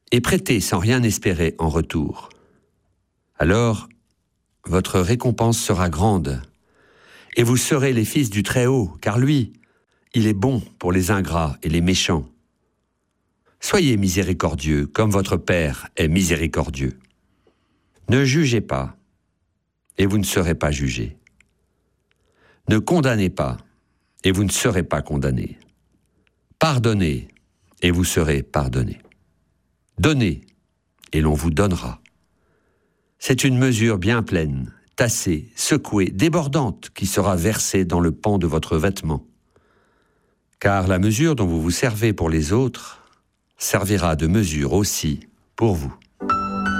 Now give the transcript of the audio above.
et prêtez sans rien espérer en retour. Alors, votre récompense sera grande, et vous serez les fils du Très-Haut, car lui, il est bon pour les ingrats et les méchants. Soyez miséricordieux, comme votre Père est miséricordieux. Ne jugez pas, et vous ne serez pas jugés. Ne condamnez pas, et vous ne serez pas condamnés. Pardonnez, et vous serez pardonnés. Donnez, et l'on vous donnera. C'est une mesure bien pleine, tassée, secouée, débordante, qui sera versée dans le pan de votre vêtement. Car la mesure dont vous vous servez pour les autres servira de mesure aussi pour vous.